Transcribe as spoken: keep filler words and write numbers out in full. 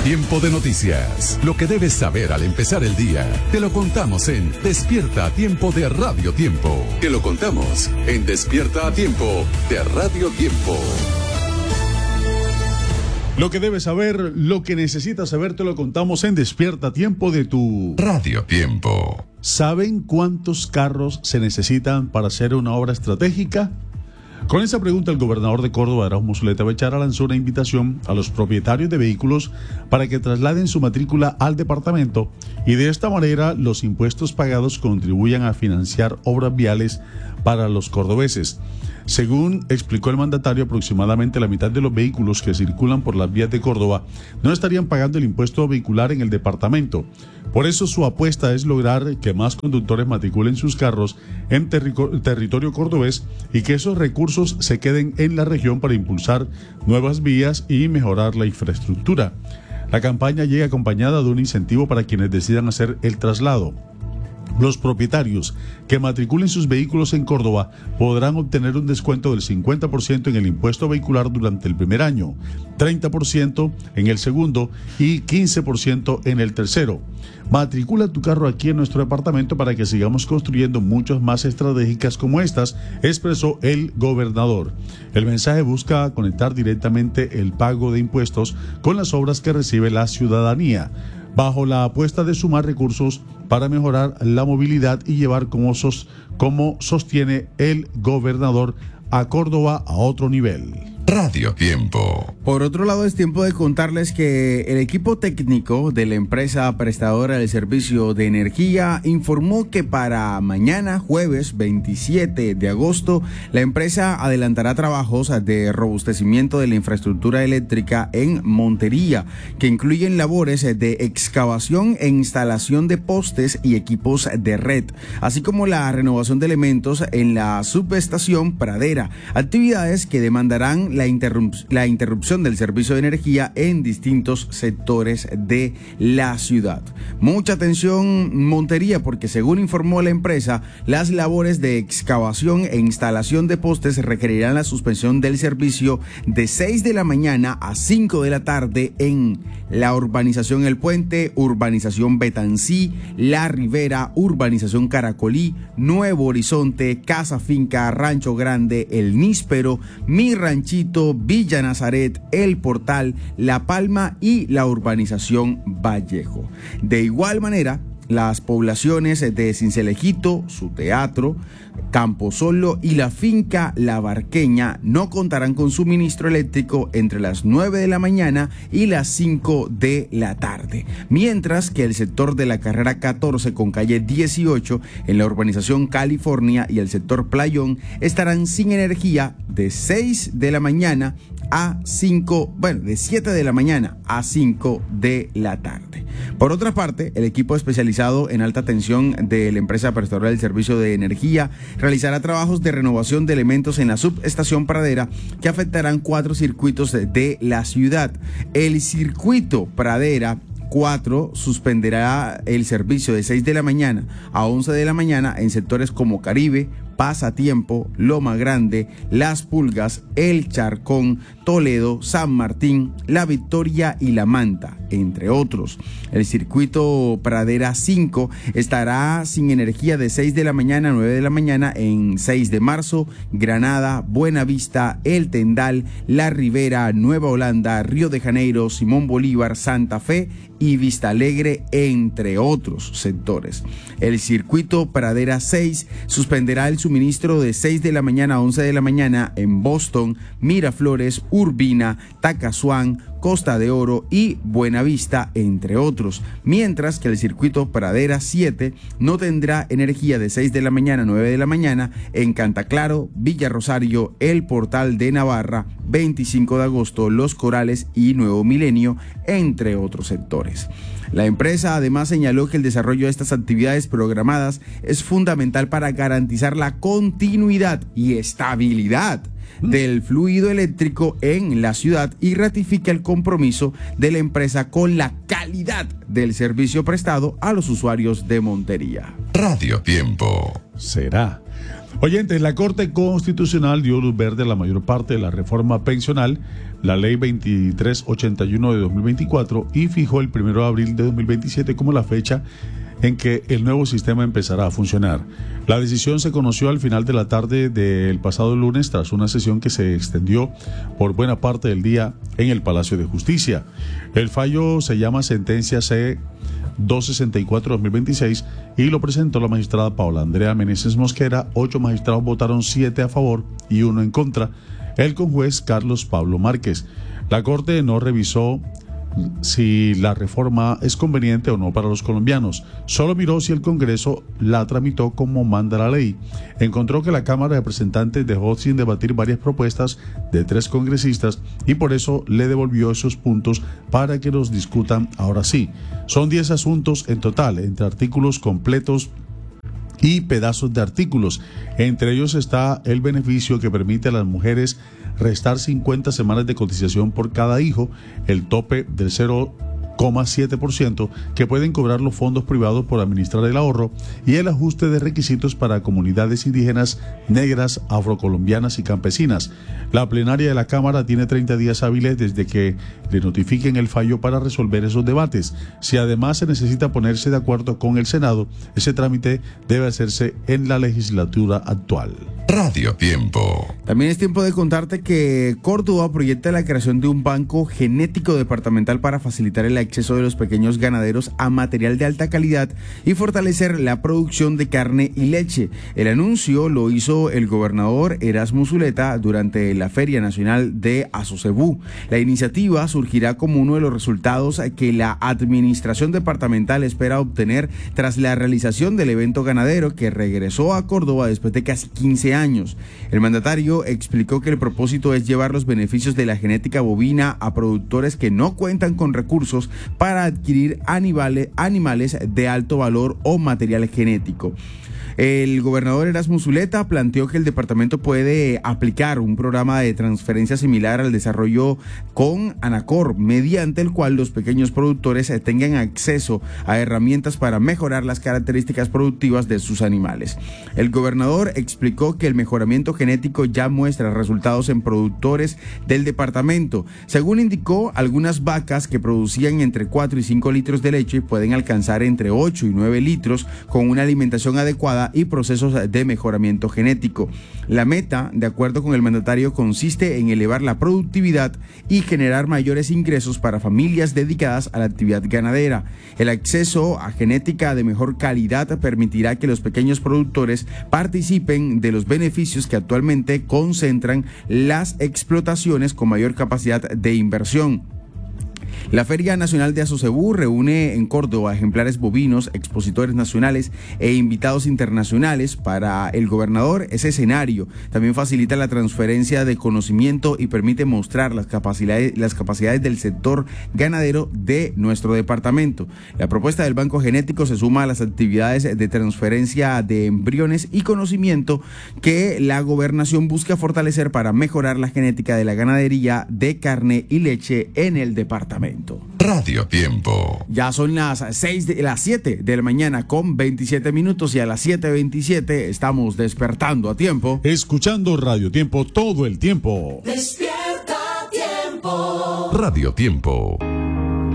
Tiempo de noticias. Lo que debes saber al empezar el día. Te lo contamos en Despierta a Tiempo de Radio Tiempo. Te lo contamos en Despierta a Tiempo de Radio Tiempo. Lo que debes saber, lo que necesitas saber, te lo contamos en Despierta a Tiempo de tu Radio Tiempo. ¿Saben cuántos carros se necesitan para hacer una obra estratégica? Con esa pregunta, el gobernador de Córdoba, Erasmo Zuleta Bechara, lanzó una invitación a los propietarios de vehículos para que trasladen su matrícula al departamento y de esta manera los impuestos pagados contribuyan a financiar obras viales para los cordobeses. Según explicó el mandatario, aproximadamente la mitad de los vehículos que circulan por las vías de Córdoba no estarían pagando el impuesto vehicular en el departamento. Por eso su apuesta es lograr que más conductores matriculen sus carros en terri- territorio cordobés y que esos recursos se queden en la región para impulsar nuevas vías y mejorar la infraestructura. La campaña llega acompañada de un incentivo para quienes decidan hacer el traslado. Los propietarios que matriculen sus vehículos en Córdoba podrán obtener un descuento del cincuenta por ciento en el impuesto vehicular durante el primer año, treinta por ciento en el segundo y quince por ciento en el tercero. Matricula tu carro aquí en nuestro departamento para que sigamos construyendo muchas más estratégicas como estas, expresó el gobernador. El mensaje busca conectar directamente el pago de impuestos con las obras que recibe la ciudadanía, bajo la apuesta de sumar recursos para mejorar la movilidad y llevar, como, sos, como sostiene el gobernador, a Córdoba a otro nivel. Radio Tiempo. Por otro lado, es tiempo de contarles que el equipo técnico de la empresa prestadora del servicio de energía informó que para mañana, jueves veintisiete de agosto, la empresa adelantará trabajos de robustecimiento de la infraestructura eléctrica en Montería, que incluyen labores de excavación e instalación de postes y equipos de red, así como la renovación de elementos en la subestación Pradera, actividades que demandarán la, interrup- la interrupción del servicio de energía en distintos sectores de la ciudad. Mucha atención, Montería, porque según informó la empresa, las labores de excavación e instalación de postes requerirán la suspensión del servicio de seis de la mañana a cinco de la tarde en la urbanización El Puente, urbanización Betancí, La Ribera, urbanización Caracolí, Nuevo Horizonte, Casa Finca, Rancho Grande, El Níspero, Mi Ranchito, Villa Nazaret, El Portal, La Palma y la urbanización Vallejo. De igual manera, las poblaciones de Cincelejito, su teatro, Camposolo y la finca La Barqueña no contarán con suministro eléctrico entre las nueve de la mañana y las cinco de la tarde, mientras que el sector de la carrera catorce con calle dieciocho en la urbanización California y el sector Playón estarán sin energía de seis de la mañana a cinco, bueno, de siete de la mañana a cinco de la tarde. Por otra parte, el equipo especializado en alta tensión de la empresa prestadora del servicio de energía realizará trabajos de renovación de elementos en la subestación Pradera que afectarán cuatro circuitos de, de la ciudad. El circuito Pradera cuatro suspenderá el servicio de seis de la mañana a once de la mañana en sectores como Caribe, Pasatiempo, Loma Grande, Las Pulgas, El Charcón, Toledo, San Martín, La Victoria y La Manta, entre otros. El circuito Pradera cinco estará sin energía de seis de la mañana a nueve de la mañana en seis de marzo, Granada, Buenavista, El Tendal, La Ribera, Nueva Holanda, Río de Janeiro, Simón Bolívar, Santa Fe y Vista Alegre, entre otros sectores. El circuito Pradera seis suspenderá el suministro de seis de la mañana a once de la mañana en Boston, Miraflores, Urbina, Tacazuán, Costa de Oro y Buenavista, entre otros, mientras que el circuito Pradera siete no tendrá energía de seis de la mañana a nueve de la mañana en Cantaclaro, Villa Rosario, El Portal de Navarra, veinticinco de agosto, Los Corales y Nuevo Milenio, entre otros sectores. La empresa además señaló que el desarrollo de estas actividades programadas es fundamental para garantizar la continuidad y estabilidad del fluido eléctrico en la ciudad y ratifica el compromiso de la empresa con la calidad del servicio prestado a los usuarios de Montería. Radio Tiempo. Será. Oyentes, la Corte Constitucional dio luz verde a la mayor parte de la reforma pensional, la Ley veintitrés ochenta y uno de dos mil veinticuatro, y fijó el primero de abril de dos mil veintisiete como la fecha en que el nuevo sistema empezará a funcionar. La decisión se conoció al final de la tarde del pasado lunes tras una sesión que se extendió por buena parte del día en el Palacio de Justicia. El fallo se llama Sentencia C doscientos sesenta y cuatro de dos mil veintiséis y lo presentó la magistrada Paula Andrea Meneses Mosquera. Ocho magistrados votaron, siete a favor y uno en contra, el conjuez Carlos Pablo Márquez. La Corte no revisó si la reforma es conveniente o no para los colombianos, solo miró si el Congreso la tramitó como manda la ley. Encontró que la Cámara de Representantes dejó sin debatir varias propuestas de tres congresistas y por eso le devolvió esos puntos para que los discutan ahora sí. Son diez asuntos en total, entre artículos completos y pedazos de artículos. Entre ellos está el beneficio que permite a las mujeres restar cincuenta semanas de cotización por cada hijo, el tope del cero coma siete por ciento que pueden cobrar los fondos privados por administrar el ahorro y el ajuste de requisitos para comunidades indígenas, negras, afrocolombianas y campesinas. La plenaria de la Cámara tiene treinta días hábiles desde que le notifiquen el fallo para resolver esos debates. Si además se necesita ponerse de acuerdo con el Senado, ese trámite debe hacerse en la legislatura actual. Radio Tiempo. También es tiempo de contarte que Córdoba proyecta la creación de un banco genético departamental para facilitar el acceso de los pequeños ganaderos a material de alta calidad y fortalecer la producción de carne y leche. El anuncio lo hizo el gobernador Erasmo Zuleta durante la Feria Nacional de Asocebú. La iniciativa surgirá como uno de los resultados que la administración departamental espera obtener tras la realización del evento ganadero que regresó a Córdoba después de casi quince años. El mandatario explicó que el propósito es llevar los beneficios de la genética bovina a productores que no cuentan con recursos para adquirir animales, animales de alto valor o material genético. El gobernador Erasmo Zuleta planteó que el departamento puede aplicar un programa de transferencia similar al desarrollo con Anacor, mediante el cual los pequeños productores tengan acceso a herramientas para mejorar las características productivas de sus animales. El gobernador explicó que el mejoramiento genético ya muestra resultados en productores del departamento. Según indicó, algunas vacas que producían entre cuatro y cinco litros de leche pueden alcanzar entre ocho y nueve litros con una alimentación adecuada y procesos de mejoramiento genético. La meta, de acuerdo con el mandatario, consiste en elevar la productividad y generar mayores ingresos para familias dedicadas a la actividad ganadera. El acceso a genética de mejor calidad permitirá que los pequeños productores participen de los beneficios que actualmente concentran las explotaciones con mayor capacidad de inversión. La Feria Nacional de Asocebú reúne en Córdoba ejemplares bovinos, expositores nacionales e invitados internacionales. Para el gobernador, ese escenario también facilita la transferencia de conocimiento y permite mostrar las capacidades, las capacidades del sector ganadero de nuestro departamento. La propuesta del Banco Genético se suma a las actividades de transferencia de embriones y conocimiento que la gobernación busca fortalecer para mejorar la genética de la ganadería de carne y leche en el departamento. Radio Tiempo. Ya son las seis de las siete de la mañana con veintisiete minutos y a las siete veintisiete estamos despertando a tiempo. Escuchando Radio Tiempo todo el tiempo. Despierta a tiempo. Radio Tiempo.